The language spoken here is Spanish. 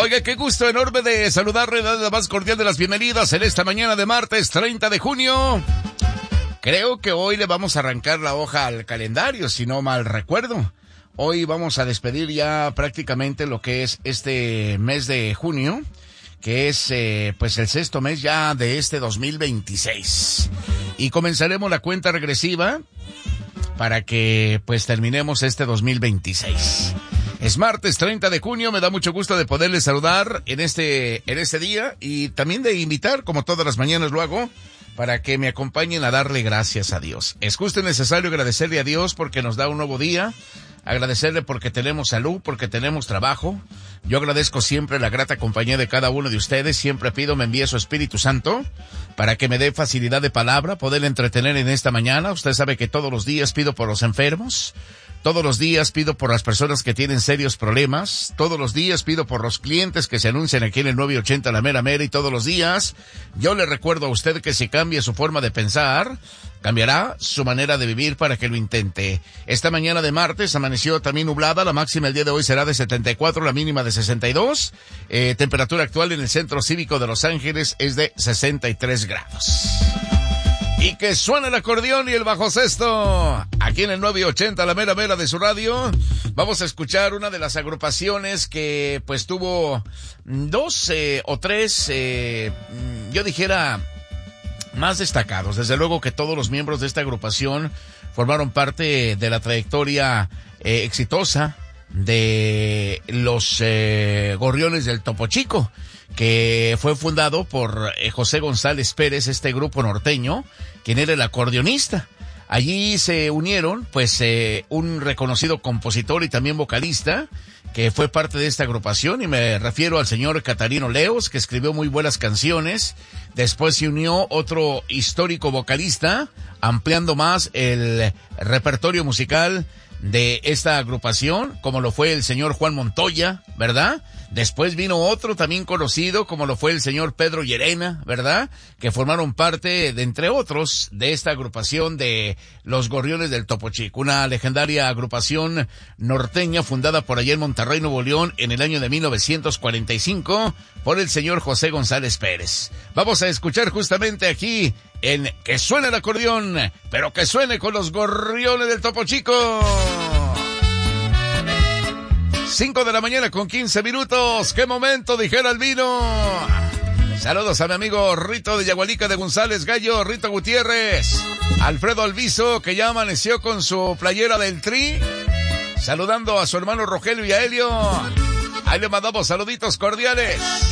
Oiga, qué gusto enorme de saludarle, darle la más cordial de las bienvenidas en esta mañana de martes 30 de junio. Creo que hoy le vamos a arrancar la hoja al calendario, si no mal recuerdo. Hoy vamos a despedir ya prácticamente lo que es este mes de junio, que es pues el sexto mes ya de este 2026. Y comenzaremos la cuenta regresiva para que pues terminemos este 2026. Es martes 30 de junio, me da mucho gusto de poderles saludar en este día y también de invitar, como todas las mañanas lo hago, para que me acompañen a darle gracias a Dios. Es justo y necesario agradecerle a Dios porque nos da un nuevo día, agradecerle porque tenemos salud, porque tenemos trabajo. Yo agradezco siempre la grata compañía de cada uno de ustedes, siempre pido me envíe su Espíritu Santo para que me dé facilidad de palabra, poder entretener en esta mañana. Usted sabe que todos los días pido por los enfermos, todos los días pido por las personas que tienen serios problemas, todos los días pido por los clientes que se anuncian aquí en el 980 La Mera Mera, y todos los días yo le recuerdo a usted que si cambia su forma de pensar, cambiará su manera de vivir para que lo intente. Esta mañana de martes amaneció también nublada, la máxima el día de hoy será de 74, la mínima de 62, temperatura actual en el Centro Cívico de Los Ángeles es de 63 grados. Y que suene el acordeón y el bajo sexto. Aquí en el 980, la mera mera de su radio, vamos a escuchar una de las agrupaciones que pues tuvo dos o tres, yo dijera, más destacados. Desde luego que todos los miembros de esta agrupación formaron parte de la trayectoria exitosa de los Gorriones del Topo Chico, que fue fundado por José González Pérez, este grupo norteño, quien era el acordeonista. Allí se unieron, pues, un reconocido compositor y también vocalista, que fue parte de esta agrupación, y me refiero al señor Catarino Leos, que escribió muy buenas canciones. Después se unió otro histórico vocalista, ampliando más el repertorio musical de esta agrupación, como lo fue el señor Juan Montoya, ¿verdad? Después vino otro también conocido, como lo fue el señor Pedro Llerena, ¿verdad? Que formaron parte, de entre otros, de esta agrupación de los Gorriones del Topo Chico, una legendaria agrupación norteña fundada por allá en Monterrey, Nuevo León, en el año de 1945, por el señor José González Pérez. Vamos a escuchar justamente aquí en Que suene el acordeón, pero que suene con los Gorriones del Topo Chico. 5 de la mañana con 15 minutos. ¡Qué momento!, dijera el vino. Saludos a mi amigo Rito de Yagualica de González Gallo, Rito Gutiérrez. Alfredo Alviso, que ya amaneció con su playera del Tri. Saludando a su hermano Rogelio y a Helio. Ahí le mandamos saluditos cordiales.